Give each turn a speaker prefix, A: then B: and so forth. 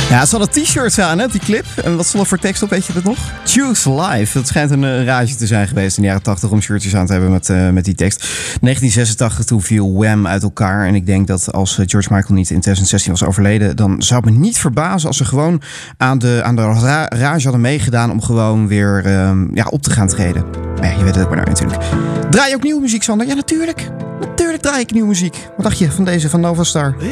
A: Ja, ze hadden t-shirts aan, hè, op die clip. En wat stond er voor tekst op, weet je dat nog? Choose Life. Dat schijnt een rage te zijn geweest in de jaren 80 om shirtjes aan te hebben met die tekst. 1986 toen viel Wham uit elkaar. En ik denk dat als George Michael niet in 2016 was overleden, dan zou het me niet verbazen als ze gewoon aan de rage hadden meegedaan om gewoon weer op te gaan treden. Maar ja, je weet het ook maar natuurlijk. Draai je ook nieuwe muziek, Sander? Ja, natuurlijk. Natuurlijk draai ik nieuwe muziek. Wat dacht je van deze van Nova Star?